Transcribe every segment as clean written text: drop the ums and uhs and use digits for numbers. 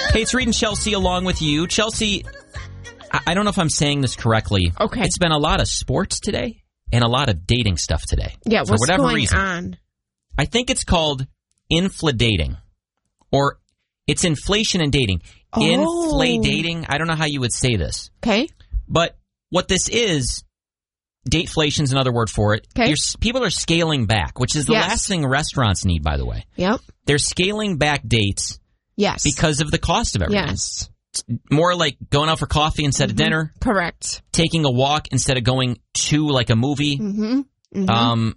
Hey, it's Reed and Chelsea along with you. Chelsea, I don't know if I'm saying this correctly. Okay. It's been a lot of sports today and a lot of dating stuff today. Yeah, for what's whatever going reason. on? I think it's called infladating, or it's inflation in dating. Oh. Infladating. I don't know how you would say this. Okay. But what this is, dateflation is another word for it. Okay. People are scaling back, which is the last thing restaurants need, by the way. Yep. They're scaling back dates. Yes. Because of the cost of everything. Yes. It's more like going out for coffee instead of dinner. Correct. Taking a walk instead of going to like a movie. And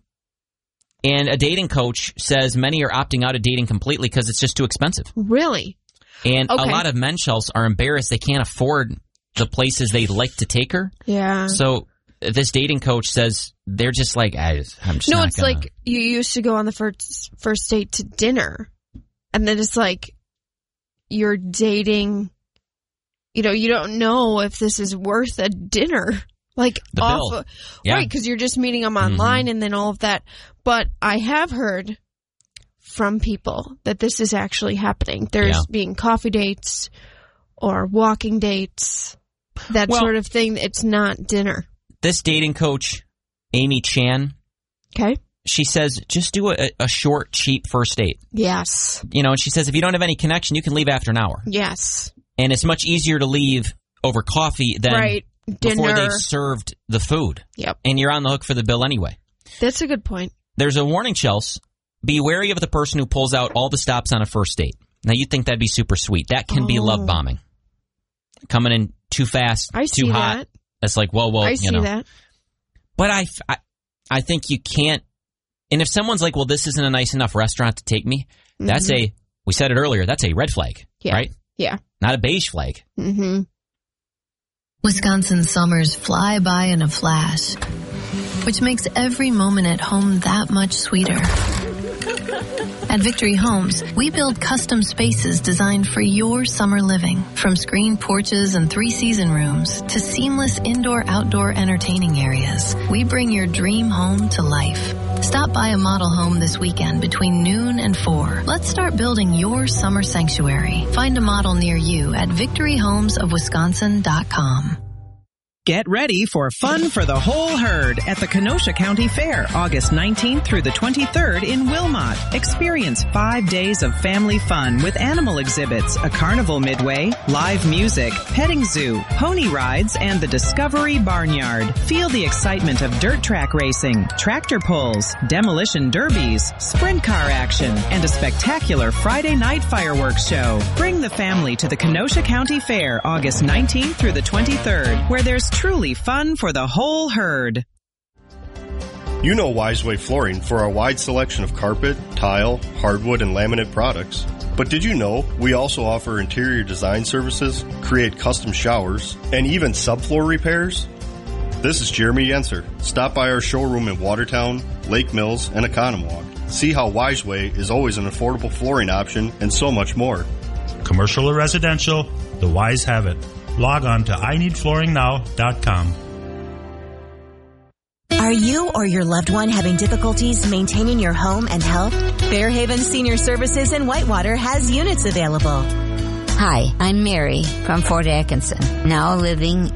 a dating coach says many are opting out of dating completely because it's just too expensive. Really? And a lot of men, Chels, are embarrassed they can't afford the places they'd like to take her. Yeah. So this dating coach says they're just like, I'm just no, not it's gonna. like you used to go on the first date to dinner, and then it's like you're dating, you don't know if this is worth a dinner. Like, the bill. Right, because you're just meeting them online and then all of that. But I have heard from people that this is actually happening. There's being coffee dates or walking dates, that sort of thing. It's not dinner. This dating coach, Amy Chan. Okay. She says, just do a short, cheap first date. Yes. And she says, if you don't have any connection, you can leave after an hour. Yes. And it's much easier to leave over coffee than before dinner. they've served the food. Yep. And you're on the hook for the bill anyway. That's a good point. There's a warning, Chels. Be wary of the person who pulls out all the stops on a first date. Now, you'd think that'd be super sweet. That can be love bombing. Coming in too fast, too hot. That. That's like, whoa, I see that. But I think you can't. And if someone's like, well, this isn't a nice enough restaurant to take me, that's we said it earlier, that's a red flag, right? Yeah. Not a beige flag. Wisconsin summers fly by in a flash, which makes every moment at home that much sweeter. At Victory Homes, we build custom spaces designed for your summer living. From screened porches and 3-season rooms to seamless indoor-outdoor entertaining areas, we bring your dream home to life. Stop by a model home this weekend between noon and 4. Let's start building your summer sanctuary. Find a model near you at victoryhomesofwisconsin.com. Get ready for fun for the whole herd at the Kenosha County Fair, August 19th through the 23rd in Wilmot. Experience 5 days of family fun with animal exhibits, a carnival midway, live music, petting zoo, pony rides, and the Discovery Barnyard. Feel the excitement of dirt track racing, tractor pulls, demolition derbies, sprint car action, and a spectacular Friday night fireworks show. Bring the family to the Kenosha County Fair, August 19th through the 23rd, where there's truly fun for the whole herd. You know Wiseway Flooring for our wide selection of carpet, tile, hardwood, and laminate products. But did you know we also offer interior design services, create custom showers, and even subfloor repairs? This is Jeremy Yenser. Stop by our showroom in Watertown, Lake Mills, and Economwalk. See how Wiseway is always an affordable flooring option and so much more. Commercial or residential, the Wise have it. Log on to IneedFlooringNow.com. Are you or your loved one having difficulties maintaining your home and health? Fairhaven Senior Services in Whitewater has units available. Hi, I'm Mary from Fort Atkinson, now living